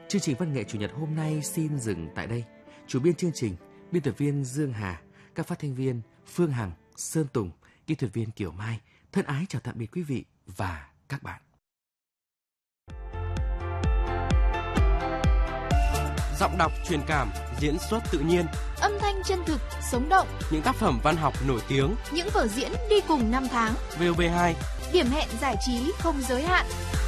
Chương trình văn nghệ Chủ nhật hôm nay xin dừng tại đây. Chủ biên chương trình, biên tập viên Dương Hà, các phát thanh viên Phương Hằng, Sơn Tùng, kỹ thuật viên Kiều Mai. Thân ái chào tạm biệt quý vị và các bạn. Giọng đọc truyền cảm, diễn xuất tự nhiên, âm thanh chân thực, sống động, những tác phẩm văn học nổi tiếng, những vở diễn đi cùng năm tháng. VOV2, điểm hẹn giải trí không giới hạn.